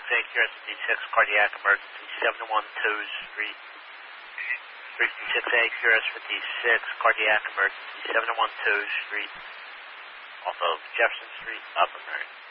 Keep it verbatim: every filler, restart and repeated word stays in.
A Q S fifty-six, cardiac emergency, seven one two Street. three six A Q S fifty-six, cardiac emergency, seven one two Street, off of Jefferson Street, Upper Marion.